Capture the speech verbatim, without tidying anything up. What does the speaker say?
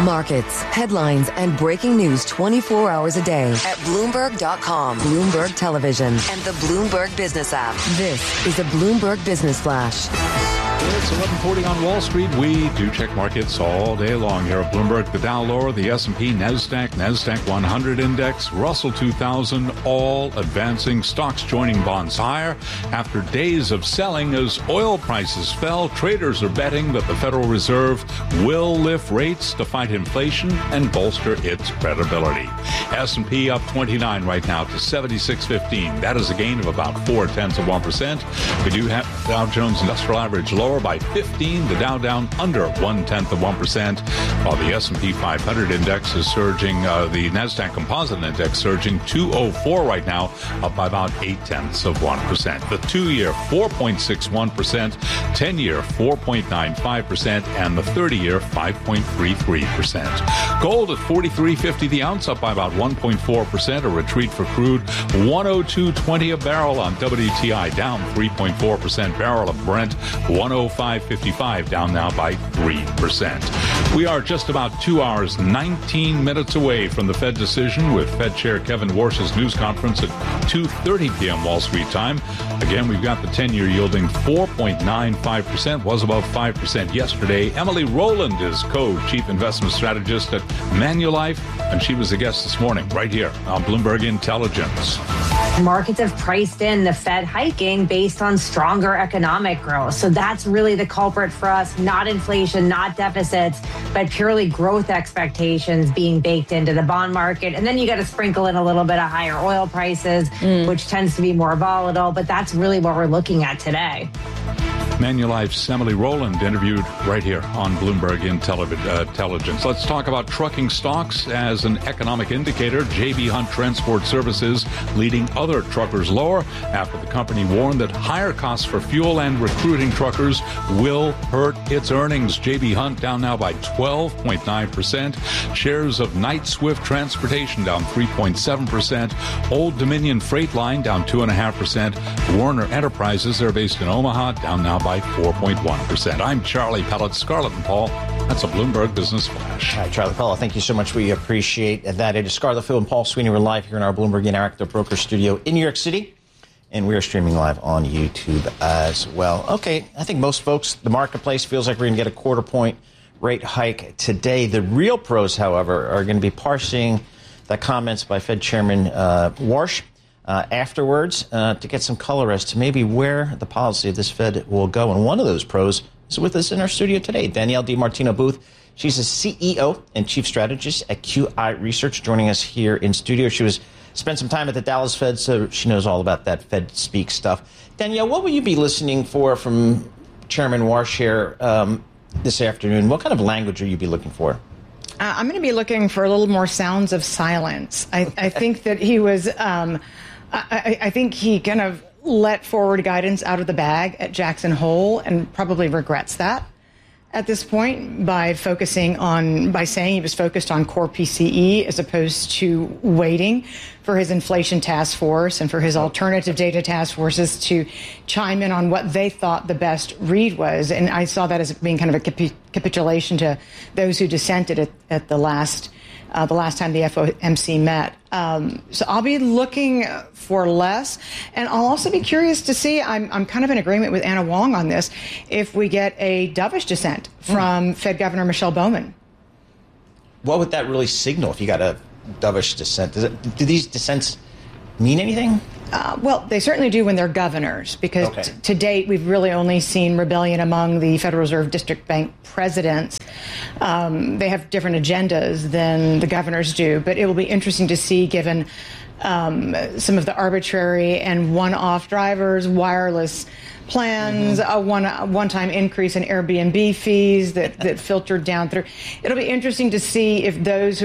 Markets, headlines, and breaking news twenty-four hours a day at Bloomberg dot com, Bloomberg Television, and the Bloomberg Business app. This is a Bloomberg Business Flash. It's eleven forty on Wall Street. We do check markets all day long here at Bloomberg. The Dow lower, the S and P, NASDAQ, NASDAQ one hundred index, Russell two thousand, all advancing. Stocks joining bonds higher after days of selling as oil prices fell. Traders are betting that the Federal Reserve will lift rates to fight inflation and bolster its credibility. S and P up twenty-nine right now to seventy-six fifteen. That is a gain of about four tenths of one percent. We do have Dow Jones Industrial Average lower by fifteen, the Dow down under one-tenth of one percent, while the S and P five hundred index is surging, uh, the NASDAQ Composite Index surging two oh four right now, up by about eight-tenths of one percent. The two-year, four point six one percent, ten-year, four point nine five percent, and the thirty-year, five point three three percent. Gold at forty-three fifty the ounce, up by about one point four percent, a retreat for crude, one oh two twenty a barrel on W T I, down three point four percent, barrel of Brent, one oh five fifty-five, down now by three percent. We are just about two hours, nineteen minutes away from the Fed decision with Fed Chair Kevin Warsh's news conference at two thirty p.m. Wall Street time. Again, we've got the ten-year yielding four point nine five percent, was above five percent yesterday. Emily Rowland is co-chief investment strategist at Manulife, and she was a guest this morning right here on Bloomberg Intelligence. Markets have priced in the Fed hiking based on stronger economic growth. So that's really the culprit for us, not inflation, not deficits, but purely growth expectations being baked into the bond market. And then you got to sprinkle in a little bit of higher oil prices, mm. which tends to be more volatile. But that's really what we're looking at today. Manulife's Emily Rowland interviewed right here on Bloomberg Intelligence. Let's talk about trucking stocks as an economic indicator. J B. Hunt Transport Services leading other truckers lower after the company warned that higher costs for fuel and recruiting truckers will hurt its earnings. J B. Hunt down now by twelve point nine percent. Shares of Knight Swift Transportation down three point seven percent. Old Dominion Freight Line down two point five percent. Warner Enterprises, they're based in Omaha, down now by four point one percent. I'm Charlie Pellet. Scarlett and Paul, that's a Bloomberg Business Flash. All right, Charlie Pellet, thank you so much. We appreciate that. It is Scarlett Phil and Paul Sweeney. We're live here in our Bloomberg Interactive Broker studio in New York City, and we are streaming live on YouTube as well. Okay, I think most folks, the marketplace feels like we're going to get a quarter point rate hike today. The real pros, however, are going to be parsing the comments by Fed Chairman uh, Warsh Uh, afterwards uh, to get some color as to maybe where the policy of this Fed will go. And one of those pros is with us in our studio today, Danielle DiMartino Booth. She's a C E O and chief strategist at Q I Research, joining us here in studio. She was spent some time at the Dallas Fed, so she knows all about that Fed speak stuff. Danielle, what will you be listening for from Chairman Warsh here um, this afternoon? What kind of language will you be looking for? Uh, I'm going to be looking for a little more sounds of silence. I, I think that he was... Um, I, I think he kind of let forward guidance out of the bag at Jackson Hole and probably regrets that at this point by focusing on, by saying he was focused on core P C E as opposed to waiting for his inflation task force and for his alternative data task forces to chime in on what they thought the best read was. And I saw that as being kind of a capi- capitulation to those who dissented at, at the last Uh, the last time the F O M C met. Um, so I'll be looking for less. And I'll also be curious to see, I'm, I'm kind of in agreement with Anna Wong on this, if we get a dovish dissent from mm. Fed Governor Michelle Bowman. What would that really signal if you got a dovish dissent? Does it, do these dissents mean anything? Uh, well, they certainly do when they're governors, because okay. t- to date, we've really only seen rebellion among the Federal Reserve District Bank presidents. Um, they have different agendas than the governors do, but it will be interesting to see, given um, some of the arbitrary and one-off drivers, wireless plans, mm-hmm. a one a one-time increase in Airbnb fees that, that filtered down through. It'll be interesting to see if those